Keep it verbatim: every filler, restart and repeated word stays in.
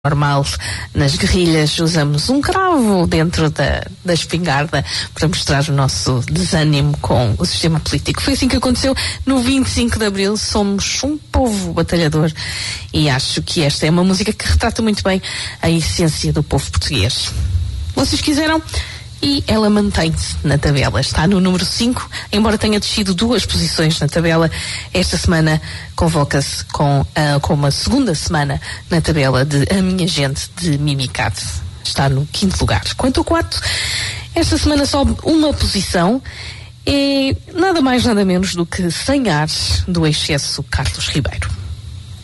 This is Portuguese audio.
normal, nas guerrilhas usamos um cravo dentro da, da espingarda para mostrar o nosso desânimo com o sistema político. Foi assim que aconteceu no vinte e cinco de Abril. Somos um povo batalhador e acho que esta é uma música que retrata muito bem a essência do povo português. Vocês quiseram? E ela mantém-se na tabela. Está no número cinco, embora tenha descido duas posições na tabela. Esta semana convoca-se com, uh, com uma segunda semana na tabela de A Minha Gente, de Mimicado. Está no quinto lugar. Quanto ao quarto, esta semana sobe uma posição. É nada mais, nada menos do que Sem Ar, do Excesso Carlos Ribeiro.